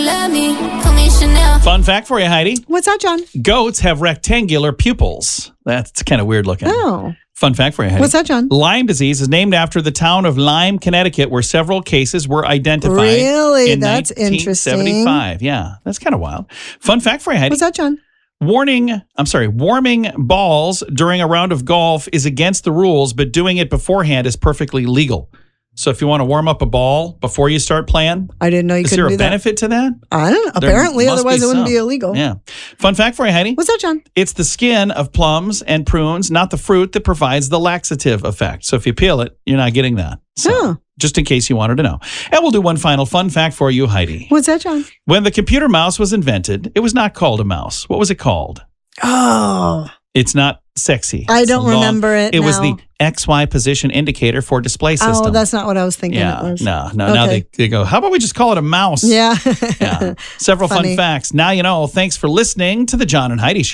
Love me, call me Chanel. Fun fact for you, Heidi. What's that, John? Goats have rectangular pupils. That's kind of weird looking. Oh. Fun fact for you, Heidi. What's that, John? Lyme disease is named after the town of Lyme, Connecticut, where several cases were identified. Really? In That's 1975. Yeah, that's kind of wild. Fun fact for you, Heidi. What's that, John? Warming balls during a round of golf is against the rules, but doing it beforehand is perfectly legal. So if you want to warm up a ball before you start playing, I didn't know you is could do there a that. benefit to that? I don't know. There Apparently, must otherwise be it wouldn't some. be illegal. Yeah. Fun fact for you, Heidi. What's that, John? It's the skin of plums and prunes, not the fruit, that provides the laxative effect. So if you peel it, you're not getting that. So, Oh. just in case you wanted to know. And we'll do one final fun fact for you, Heidi. What's that, John? When the computer mouse was invented, it was not called a mouse. What was it called? Oh, It's not sexy. I It's don't long- remember it It was now. the XY position indicator for display system. oh, that's not what I was thinking it yeah. was. No. Now Okay. they go, how about we just call it a mouse? Yeah. Yeah. Several fun Funny. facts. Now you know. Thanks for listening to the John and Heidi Show.